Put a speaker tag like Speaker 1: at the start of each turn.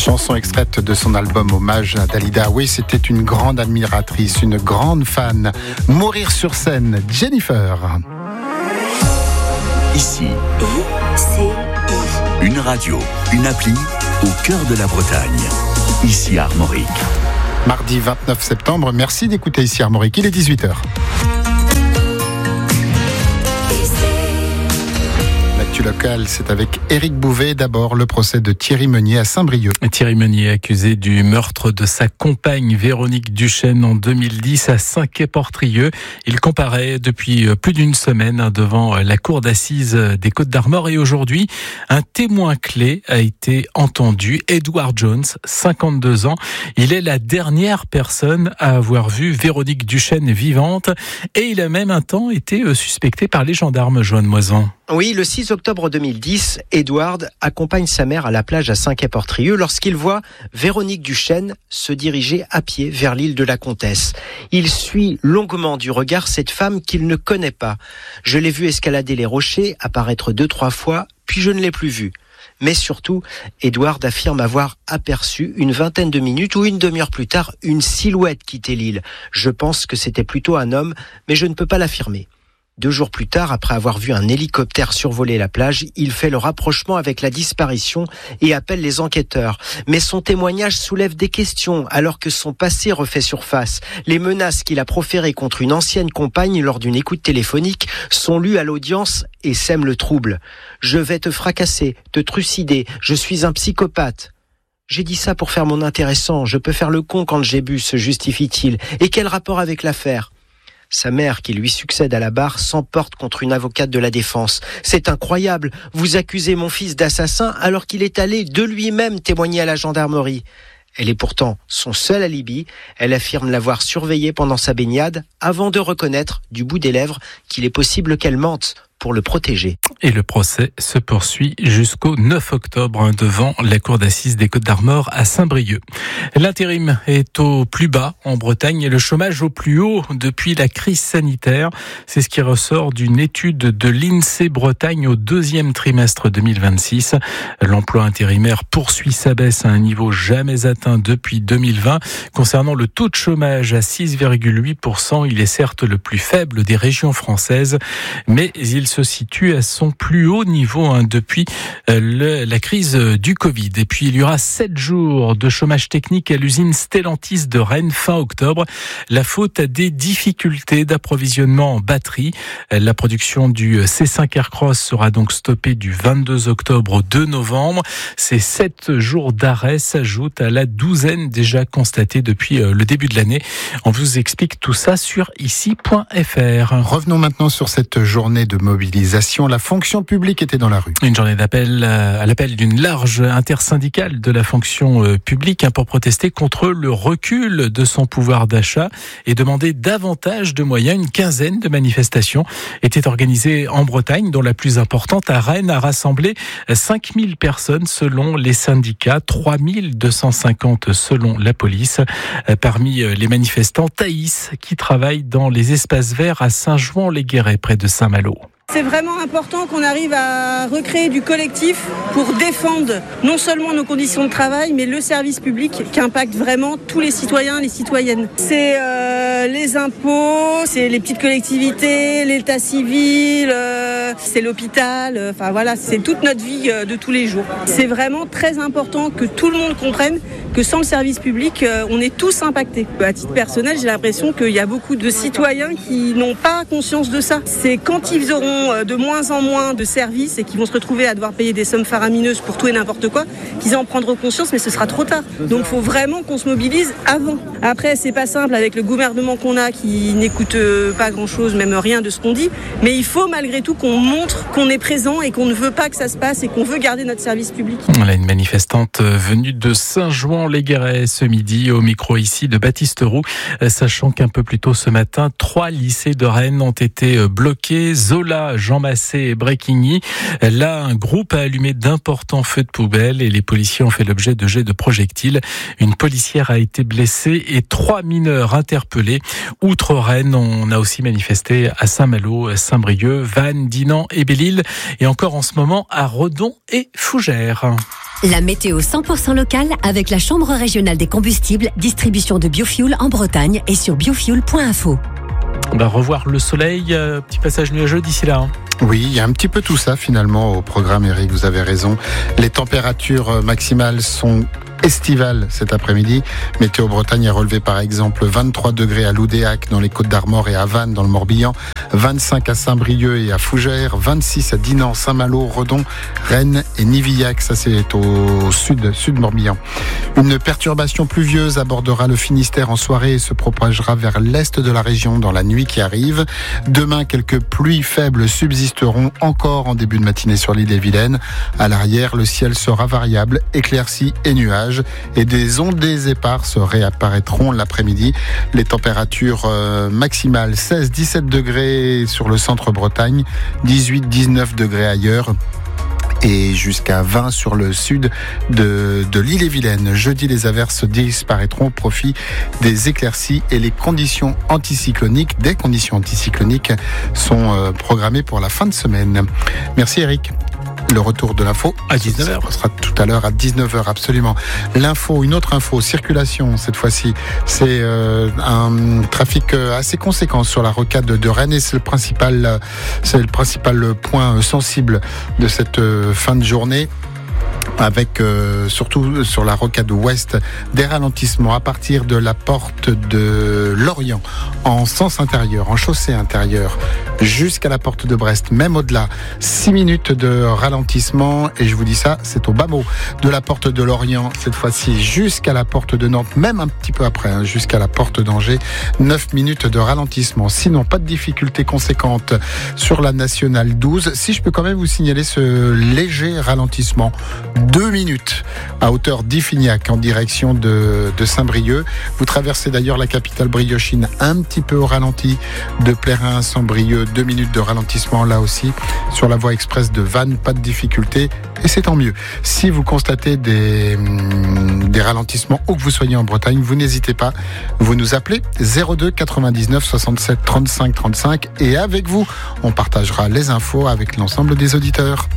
Speaker 1: Chanson extraite de son album Hommage à Dalida. Oui, c'était une grande admiratrice, une grande fan. Mourir sur scène, Jennifer.
Speaker 2: Ici, une radio, une appli au cœur de la Bretagne. Ici Armorique.
Speaker 1: Mardi 29 septembre, merci d'écouter Ici Armorique, il est 18h. L'actu locale, c'est avec Éric Bouvet. D'abord, le procès de Thierry Meunier à Saint-Brieuc.
Speaker 3: Thierry Meunier, accusé du meurtre de sa compagne Véronique Duchesne en 2010 à Saint-Quay-Portrieux. Il comparaît depuis plus d'une semaine devant la cour d'assises des Côtes-d'Armor et aujourd'hui, un témoin clé a été entendu. Edward Jones, 52 ans. Il est la dernière personne à avoir vu Véronique Duchesne vivante et il a même un temps été suspecté par les gendarmes, Joanne Moisan.
Speaker 4: Oui, le 6 octobre 2010, Edward accompagne sa mère à la plage à Saint-Quay-Portrieux lorsqu'il voit Véronique Duchesne se diriger à pied vers l'île de la Comtesse. Il suit longuement du regard cette femme qu'il ne connaît pas. Je l'ai vue escalader les rochers, apparaître 2-3 fois, puis je ne l'ai plus vue. Mais surtout, Edward affirme avoir aperçu une vingtaine de minutes ou une demi-heure plus tard une silhouette quitter l'île. Je pense que c'était plutôt un homme, mais je ne peux pas l'affirmer. 2 jours plus tard, après avoir vu un hélicoptère survoler la plage, il fait le rapprochement avec la disparition et appelle les enquêteurs. Mais son témoignage soulève des questions alors que son passé refait surface. Les menaces qu'il a proférées contre une ancienne compagne lors d'une écoute téléphonique sont lues à l'audience et sèment le trouble. « Je vais te fracasser, te trucider, je suis un psychopathe ». J'ai dit ça pour faire mon intéressant, je peux faire le con quand j'ai bu, se justifie-t-il. Et quel rapport avec l'affaire ? Sa mère, qui lui succède à la barre, s'emporte contre une avocate de la défense. « C'est incroyable, vous accusez mon fils d'assassin alors qu'il est allé de lui-même témoigner à la gendarmerie. » Elle est pourtant son seul alibi. Elle affirme l'avoir surveillé pendant sa baignade avant de reconnaître, du bout des lèvres, qu'il est possible qu'elle mente pour le protéger.
Speaker 3: Et le procès se poursuit jusqu'au 9 octobre devant la cour d'assises des Côtes-d'Armor à Saint-Brieuc. L'intérim est au plus bas en Bretagne et le chômage au plus haut depuis la crise sanitaire. C'est ce qui ressort d'une étude de l'INSEE Bretagne au 2e trimestre 2026. L'emploi intérimaire poursuit sa baisse à un niveau jamais atteint depuis 2020. Concernant le taux de chômage à 6,8%, il est certes le plus faible des régions françaises, mais il se situe à son plus haut niveau depuis la crise du Covid. Et puis il y aura 7 jours de chômage technique à l'usine Stellantis de Rennes fin octobre. La faute à des difficultés d'approvisionnement en batterie. La production du C5 Aircross sera donc stoppée du 22 octobre au 2 novembre. Ces 7 jours d'arrêt s'ajoutent à la douzaine déjà constatée depuis le début de l'année. On vous explique tout ça sur ici.fr.
Speaker 1: Revenons maintenant sur cette journée de mobilisation. La fonction publique était dans la rue.
Speaker 3: Une journée d'appel à l'appel d'une large intersyndicale de la fonction publique pour protester contre le recul de son pouvoir d'achat et demander davantage de moyens. Une quinzaine de manifestations étaient organisées en Bretagne, dont la plus importante à Rennes a rassemblé 5000 personnes selon les syndicats, 3250 selon la police. Parmi les manifestants, Thaïs, qui travaille dans les espaces verts à Saint-Jouan-les-Guérets, près de Saint-Malo.
Speaker 5: C'est vraiment important qu'on arrive à recréer du collectif pour défendre non seulement nos conditions de travail, mais le service public qui impacte vraiment tous les citoyens et les citoyennes. C'est les impôts, c'est les petites collectivités, l'état civil, c'est l'hôpital, enfin voilà, c'est toute notre vie de tous les jours. C'est vraiment très important que tout le monde comprenne que sans le service public, on est tous impactés. À titre personnel, j'ai l'impression qu'il y a beaucoup de citoyens qui n'ont pas conscience de ça. C'est quand ils auront de moins en moins de services et qui vont se retrouver à devoir payer des sommes faramineuses pour tout et n'importe quoi, qu'ils en prendront conscience, mais ce sera trop tard. Donc il faut vraiment qu'on se mobilise avant. Après, c'est pas simple avec le gouvernement qu'on a qui n'écoute pas grand-chose, même rien de ce qu'on dit, mais il faut malgré tout qu'on montre qu'on est présent et qu'on ne veut pas que ça se passe et qu'on veut garder notre service public.
Speaker 3: Voilà une manifestante venue de Saint-Jouan-les-Guérets ce midi au micro ici de Baptiste Roux, sachant qu'un peu plus tôt ce matin, 3 lycées de Rennes ont été bloqués. Zola, Jean Massé et Bréquigny. Là, un groupe a allumé d'importants feux de poubelle et les policiers ont fait l'objet de jets de projectiles. Une policière a été blessée et 3 mineurs interpellés. Outre Rennes, on a aussi manifesté à Saint-Malo, Saint-Brieuc, Vannes, Dinan et Belle-Île et encore en ce moment à Redon et Fougères.
Speaker 6: La météo 100% locale avec la Chambre régionale des combustibles, distribution de biofuel en Bretagne et sur biofuel.info.
Speaker 3: On va revoir le soleil, petit passage nuageux d'ici là.
Speaker 1: Oui, il y a un petit peu tout ça finalement au programme, Eric, vous avez raison. Les températures maximales sont estivale cet après-midi. Météo Bretagne a relevé par exemple 23 degrés à Loudéac dans les Côtes d'Armor et à Vannes dans le Morbihan, 25 à Saint-Brieuc et à Fougères, 26 à Dinan, Saint-Malo, Redon, Rennes et Nivillac. Ça c'est au sud Morbihan. Une perturbation pluvieuse abordera le Finistère en soirée et se propagera vers l'est de la région dans la nuit qui arrive. Demain, quelques pluies faibles subsisteront encore en début de matinée sur l'Ille-et-Vilaine. À l'arrière, le ciel sera variable, éclairci et nuages. Et des ondées éparses réapparaîtront l'après-midi. Les températures maximales 16-17 degrés sur le centre Bretagne, 18-19 degrés ailleurs. Et jusqu'à 20 sur le sud de l'Ille-et-Vilaine. Jeudi, les averses disparaîtront au profit des éclaircies et les conditions anticycloniques. Des conditions anticycloniques sont programmées pour la fin de semaine. Merci Eric. Le retour de l'info
Speaker 3: à 19h.
Speaker 1: Ça sera tout à l'heure à 19h, absolument. L'info, une autre info, circulation cette fois-ci. C'est un trafic assez conséquent sur la rocade de Rennes et c'est le principal point sensible de cette fin de journée. Avec surtout sur la rocade ouest des ralentissements à partir de la porte de Lorient en sens intérieur, en chaussée intérieure jusqu'à la porte de Brest, même au-delà. 6 minutes de ralentissement et je vous dis ça, c'est au bas mot de la porte de Lorient cette fois-ci jusqu'à la porte de Nantes, même un petit peu après, jusqu'à la porte d'Angers. 9 minutes de ralentissement. Sinon, pas de difficultés conséquentes sur la nationale 12. Si je peux quand même vous signaler ce léger ralentissement. 2 minutes à hauteur d'Iffignac en direction de Saint-Brieuc. Vous traversez d'ailleurs la capitale briochine un petit peu au ralenti de Plérin à Saint-Brieuc. 2 minutes de ralentissement là aussi. Sur la voie express de Vannes, pas de difficulté et c'est tant mieux. Si vous constatez des ralentissements où que vous soyez en Bretagne, vous n'hésitez pas. Vous nous appelez 02 99 67 35 35 et avec vous, on partagera les infos avec l'ensemble des auditeurs.